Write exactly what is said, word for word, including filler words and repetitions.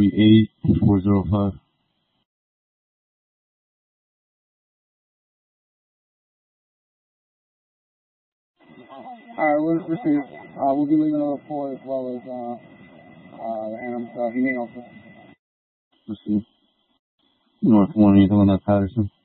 three eight four zero five. Alright, we'll receive. Uh, we'll be leaving a report as well as uh, uh, the animal. Uh, anything else? Let's see. North one, anything on that Patterson?